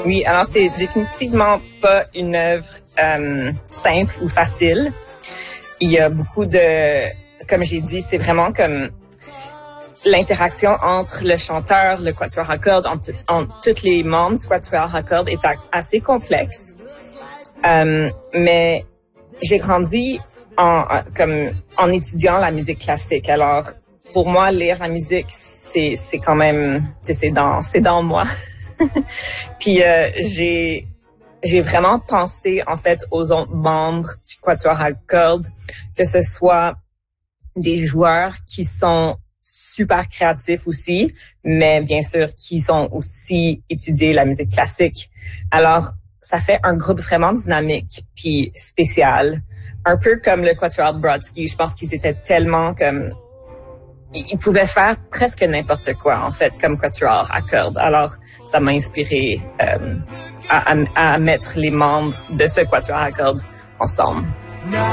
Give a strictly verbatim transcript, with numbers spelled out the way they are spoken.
Oui, alors c'est définitivement pas une œuvre euh, simple ou facile. Il y a beaucoup de, comme j'ai dit, c'est vraiment comme l'interaction entre le chanteur, le quatuor à cordes, entre, entre tous les membres du quatuor à cordes est assez complexe. Euh, mais j'ai grandi en, comme en étudiant la musique classique. Alors pour moi, lire la musique, c'est c'est quand même, c'est dans c'est dans moi. Puis euh, j'ai j'ai vraiment pensé en fait aux autres membres du quatuor à cordes, que ce soit des joueurs qui sont super créatifs aussi, mais bien sûr qui sont aussi étudiés la musique classique. Alors ça fait un groupe vraiment dynamique puis spécial, un peu comme le quatuor de Brodsky. Je pense qu'ils étaient tellement comme ils pouvaient faire presque n'importe quoi, en fait, comme quatuor à cordes. Alors, ça m'a inspiré euh, à, à, à mettre les membres de ce quatuor à cordes ensemble.